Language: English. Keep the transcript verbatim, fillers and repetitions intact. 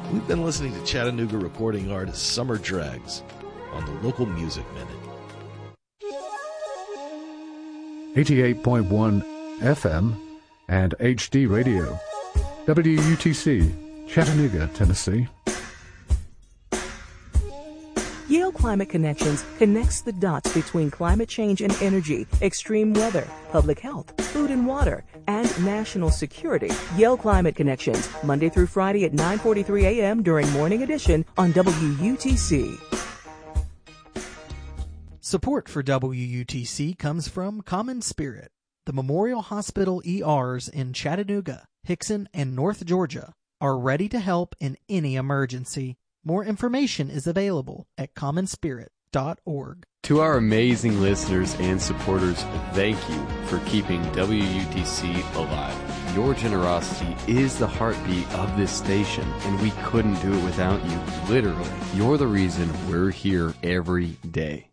We've been listening to Chattanooga recording artist Summer Drags on the Local Music Minute. eighty-eight point one F M and H D Radio. W U T C, Chattanooga, Tennessee. Yale Climate Connections connects the dots between climate change and energy, extreme weather, public health, food and water, and national security. Yale Climate Connections, Monday through Friday at nine forty-three a.m. during Morning Edition on W U T C. Support for W U T C comes from Common Spirit. The Memorial Hospital E Rs in Chattanooga, Hickson, and North Georgia are ready to help in any emergency. More information is available at common spirit dot org. To our amazing listeners and supporters, thank you for keeping W U T C alive. Your generosity is the heartbeat of this station, and we couldn't do it without you. Literally, you're the reason we're here every day.